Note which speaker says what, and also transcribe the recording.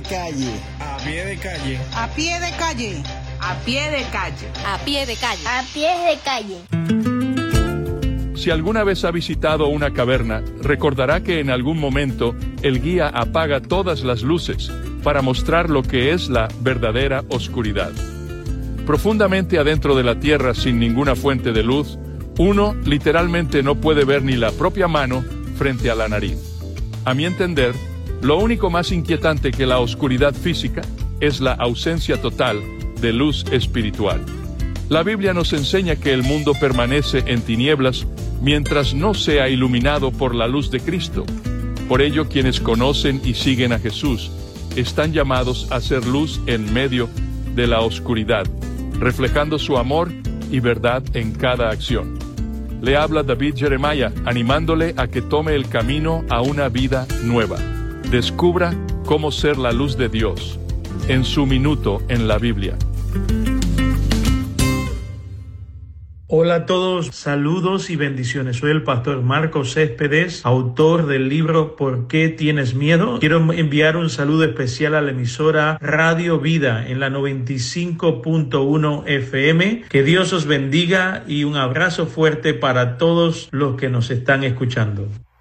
Speaker 1: calle.
Speaker 2: A pie de calle.
Speaker 3: A pie de calle.
Speaker 4: A pie de calle.
Speaker 5: A pie de calle.
Speaker 6: A pie de calle.
Speaker 7: Si alguna vez ha visitado una caverna, recordará que en algún momento el guía apaga todas las luces para mostrar lo que es la verdadera oscuridad. Profundamente adentro de la tierra, sin ninguna fuente de luz, uno literalmente no puede ver ni la propia mano frente a la nariz. A mi entender, lo único más inquietante que la oscuridad física es la ausencia total de luz espiritual. La Biblia nos enseña que el mundo permanece en tinieblas mientras no sea iluminado por la luz de Cristo. Por ello, quienes conocen y siguen a Jesús están llamados a ser luz en medio de la oscuridad, reflejando su amor y verdad en cada acción. Le habla David Jeremiah, animándole a que tome el camino a una vida nueva. Descubra cómo ser la luz de Dios en su minuto en la Biblia.
Speaker 8: Hola a todos, saludos y bendiciones. Soy el pastor Marcos Céspedes, autor del libro ¿Por qué tienes miedo? Quiero enviar un saludo especial a la emisora Radio Vida en la 95.1 FM. Que Dios os bendiga y un abrazo fuerte para todos los que nos están escuchando.